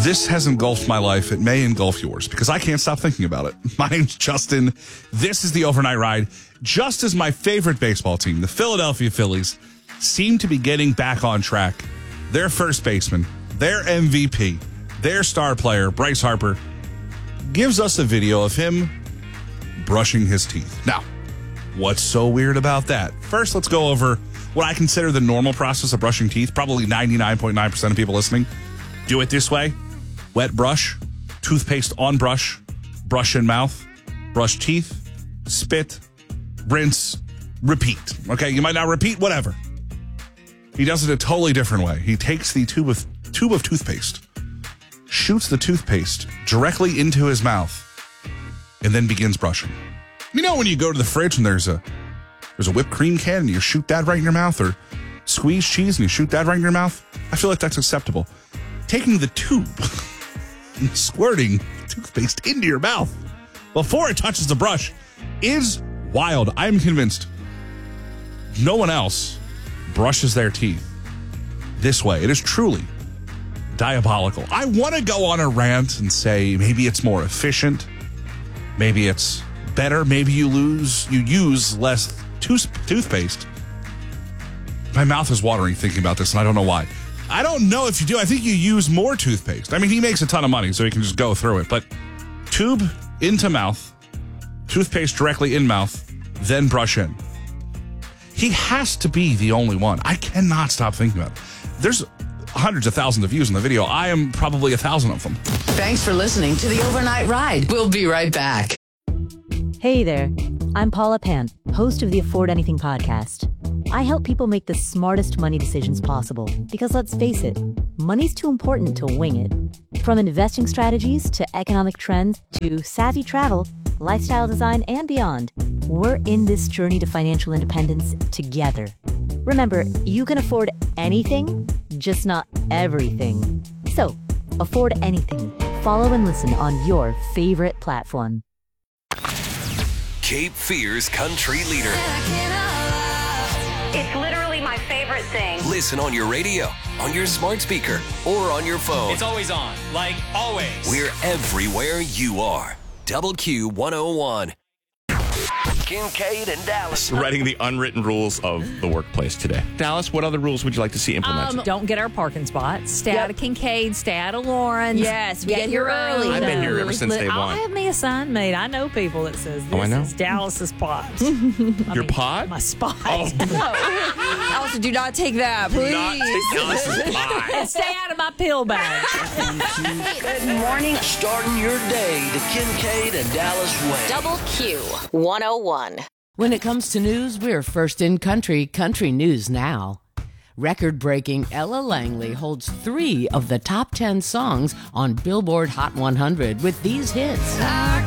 This has engulfed my life. It may engulf yours because I can't stop thinking about it. My name's Justin. This is the Overnight Ride. Just as my favorite baseball team, the Philadelphia Phillies, seem to be getting back on track. Their first baseman, their MVP, their star player, Bryce Harper, gives us a video of him brushing his teeth. Now, what's so weird about that? First, let's go over what I consider the normal process of brushing teeth. Probably 99.9% of people listening do it this way. Wet brush, toothpaste on brush, brush in mouth, brush teeth, spit, rinse, repeat. Okay, you might not repeat, whatever. He does it a totally different way. He takes the tube of toothpaste, shoots the toothpaste directly into his mouth, and then begins brushing. You know when you go to the fridge and there's a whipped cream can and you shoot that right in your mouth, or squeeze cheese and you shoot that right in your mouth? I feel like that's acceptable. Taking the tube and squirting toothpaste into your mouth before it touches the brush is wild. I'm convinced no one else brushes their teeth this way. It is truly diabolical. I want to go on a rant and say maybe it's more efficient, maybe it's better, maybe you use less toothpaste. My mouth is watering thinking about this, and I don't know why. I don't know if you do. I think you use more toothpaste. I mean, he makes a ton of money, so he can just go through it. But tube into mouth, toothpaste directly in mouth, then brush in. He has to be the only one. I cannot stop thinking about it. There's hundreds of thousands of views in the video. I am probably 1,000 of them. Thanks for listening to the Overnight Ride. We'll be right back. Hey there, I'm Paula Pant, host of the Afford Anything podcast. I help people make the smartest money decisions possible because let's face it, money's too important to wing it. From investing strategies to economic trends to savvy travel, lifestyle design, and beyond, we're in this journey to financial independence together. Remember, you can afford anything, just not everything. So, afford anything. Follow and listen on your favorite platform. Cape Fear's country leader. It's literally my favorite thing. Listen on your radio, on your smart speaker, or on your phone. It's always on, like always. We're everywhere you are. Double Q 101. Kincaid and Dallas. Writing the unwritten rules of the workplace today. Dallas, what other rules would you like to see implemented? Don't get our parking spots. Stay out of Kincaid. Stay out of Lawrence. Yes, we get here early. I've been here ever since day I'll one. have me a sign made. I know people that says this is Dallas's spot. Your pod? My spot. Oh. Also, do not take that, please. Not take Dallas's pod. And stay out of my pill bag. Good morning. Starting your day the Kincaid and Dallas way. Double Q 101. When it comes to news, we're first in country news now. Record-breaking Ella Langley holds 3 of the top 10 songs on Billboard Hot 100 with these hits. I